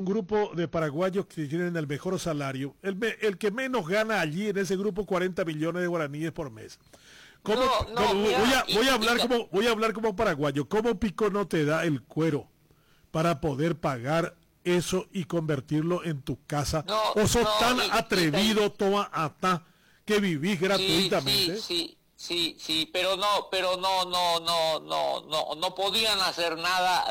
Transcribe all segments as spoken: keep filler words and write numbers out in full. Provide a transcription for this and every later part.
grupo de paraguayos que tienen el mejor salario, el, me, el que menos gana allí en ese grupo cuarenta millones de guaraníes por mes. ¿Cómo, no, no, cómo, mira, voy, a, y, voy, a hablar y, como, voy a hablar como paraguayo. ¿Cómo Pico no te da el cuero para poder pagar eso y convertirlo en tu casa? no, ¿O sos no, tan y, atrevido, y, toma atá, que vivís gratuitamente? Sí, sí, sí, sí, sí, pero no, pero no, no, no, no, no, no podían hacer nada.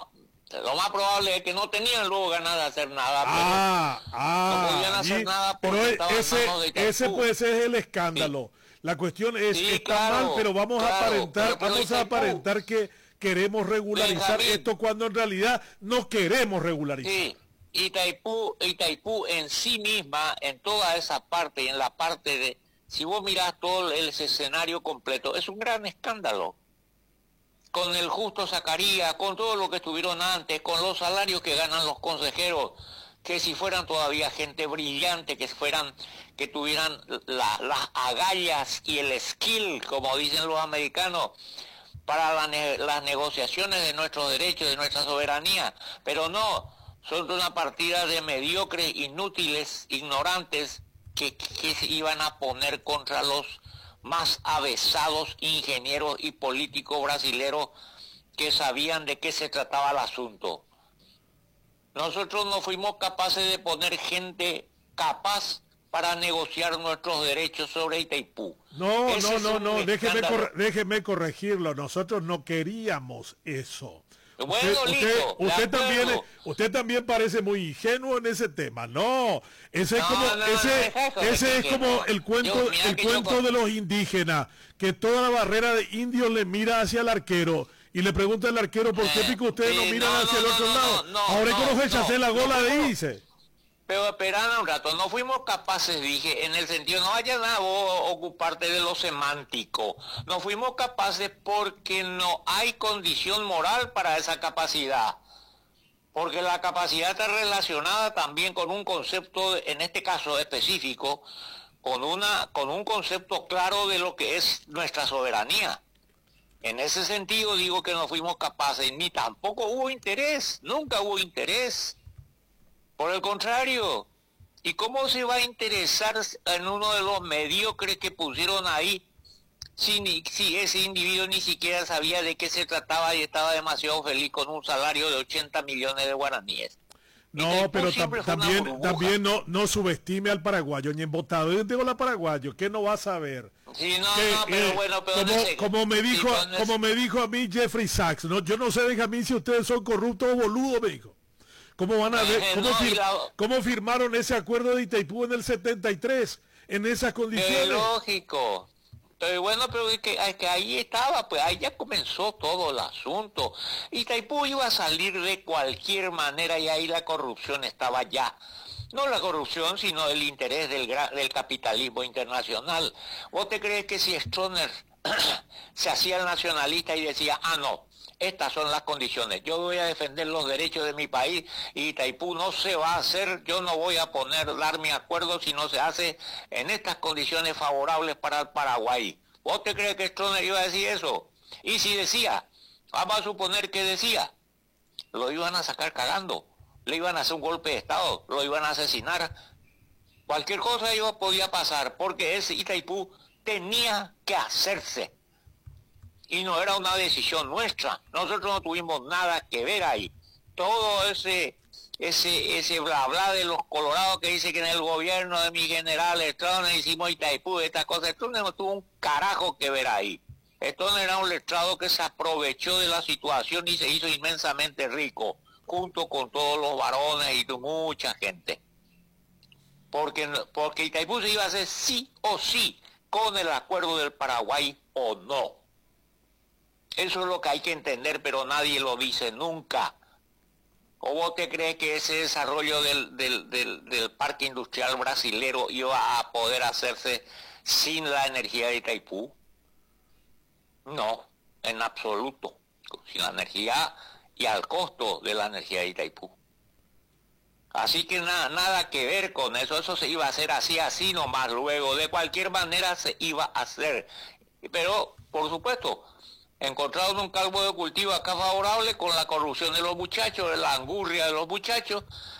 Lo más probable es que no tenían luego ganas de hacer nada, Ah, pero no podían ah, hacer allí, nada pero porque estaban en ese, manos de ese Itaipú. puede ser el Sí, escándalo. La cuestión es, sí, está mal, pero claro, vamos a claro, aparentar, pero, pero vamos a Itaipú, aparentar que queremos regularizar Benjamín, esto cuando en realidad no queremos regularizar. sí, Itaipú, Itaipú en sí misma, en toda esa parte, en la parte de, si vos mirás todo el escenario completo, es un gran escándalo. Con el Justo Zacarías, con todo lo que estuvieron antes, con los salarios que ganan los consejeros, que si fueran todavía gente brillante, que fueran, que tuvieran la, las agallas y el skill, como dicen los americanos, para la ne las negociaciones de nuestros derechos, de nuestra soberanía, pero no, son una partida de mediocres, inútiles, ignorantes, que, que se iban a poner contra los más avesados ingenieros y políticos brasileros que sabían de qué se trataba el asunto. Nosotros no fuimos capaces de poner gente capaz para negociar nuestros derechos sobre Itaipú. No, Ese no, es no, un no, déjeme, escándalo. corre déjeme corregirlo. Nosotros no queríamos eso. Usted, Bueno, usted, listo, de usted también, acuerdo. usted también parece muy ingenuo en ese tema. No, ese es No, como, no, no, ese, deja eso de ese es que como no. el cuento, Yo, mira el que yo cuento con- de los indígenas, que toda la barrera de indios le mira hacia el arquero y le pregunta al arquero por qué Eh, pico ustedes no sí, miran no, hacia no, el no, otro no, lado. no, no, Ahora es que no, nos rechacé no, la no gola de fuimos- dice. Pero esperad un rato, no fuimos capaces, dije, en el sentido, no vayas a vos ocuparte de lo semántico. No fuimos capaces porque no hay condición moral para esa capacidad. Porque la capacidad está relacionada también con un concepto, en este caso específico, con una, con un concepto claro de lo que es nuestra soberanía. En ese sentido digo que no fuimos capaces, ni tampoco hubo interés, nunca hubo interés. Por el contrario, ¿y cómo se va a interesar en uno de los mediocres que pusieron ahí si, ni, si ese individuo ni siquiera sabía de qué se trataba y estaba demasiado feliz con un salario de ochenta millones de guaraníes? No, Itaipú pero tam siempre fue una también, burbuja. también no, no subestime al paraguayo, ni embotado. Yo tengo la paraguayo, ¿qué no va a saber? Sí, no, Que, no, pero eh, bueno, pero como, ese- como me dijo, sí, pero como ese- me dijo a mí Jeffrey Sachs, ¿no? Yo no sé, Benjamín, si ustedes son corruptos o boludos, me dijo. ¿Cómo van a ver, eh, cómo, no, y fir la- cómo firmaron ese acuerdo de Itaipú en el setenta y tres en esas Es condiciones? lógico. Pero bueno, pero es que, es que ahí estaba, pues ahí ya comenzó todo el asunto. Y Itaipú iba a salir de cualquier manera y ahí la corrupción estaba ya. No la corrupción, sino el interés del, gran, del capitalismo internacional. ¿Vos te crees que si Stroessner se hacía el nacionalista y decía, ah, no, estas son las condiciones, yo voy a defender los derechos de mi país y Itaipú no se va a hacer, yo no voy a poner, dar mi acuerdo si no se hace en estas condiciones favorables para el Paraguay? ¿Vos te crees que Stroessner iba a decir eso? Y si decía, vamos a suponer que decía, lo iban a sacar cagando, le iban a hacer un golpe de Estado, lo iban a asesinar, cualquier cosa iba, podía pasar, porque ese Itaipú tenía que hacerse. Y no era una decisión nuestra, nosotros no tuvimos nada que ver ahí. Todo ese ese ese bla bla de los colorados que dice que en el gobierno de mi general Stroessner hicimos Itaipú, estas cosas, Stroessner no tuvo un carajo que ver ahí. Stroessner era un letrado que se aprovechó de la situación y se hizo inmensamente rico, junto con todos los varones y mucha gente. Porque, porque Itaipú se iba a hacer sí o sí con el acuerdo del Paraguay o no. Eso es lo que hay que entender, pero nadie lo dice nunca. ¿O vos te crees que ese desarrollo del, del, del, del parque industrial brasilero iba a poder hacerse sin la energía de Itaipú? No, en absoluto. Sin la energía y al costo de la energía de Itaipú. Así que nada, nada que ver con eso, eso se iba a hacer así, así nomás luego, de cualquier manera se iba a hacer. Pero, por supuesto, encontraron un caldo de cultivo acá favorable con la corrupción de los muchachos, la angurria de los muchachos,